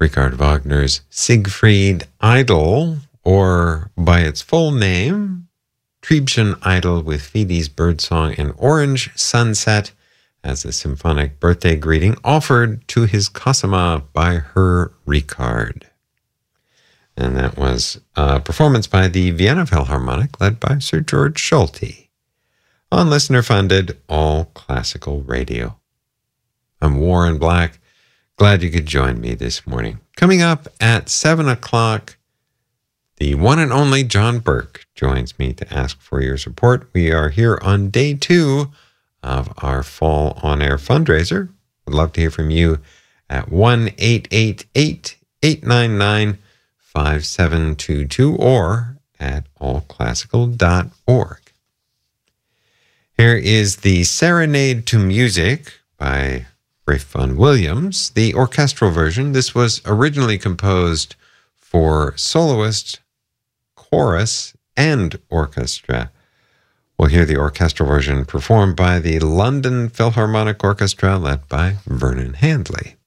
Richard Wagner's Siegfried Idyll, or by its full name, Triebschen Idyll with Fidi's Birdsong and Orange Sunset, as a symphonic birthday greeting offered to his Cosima by her Richard. And that was a performance by the Vienna Philharmonic, led by Sir George Solti, on listener-funded All Classical Radio. I'm Warren Black. Glad you could join me this morning. Coming up at 7 o'clock, the one and only John Burke joins me to ask for your support. We are here on day 2 of our fall on-air fundraiser. I'd love to hear from you at 1-888-899-5722 or at allclassical.org. Here is the Serenade to Music by Ralph Vaughan Williams, the orchestral version. This was originally composed for soloist, chorus, and orchestra. We'll hear the orchestral version performed by the London Philharmonic Orchestra, led by Vernon Handley.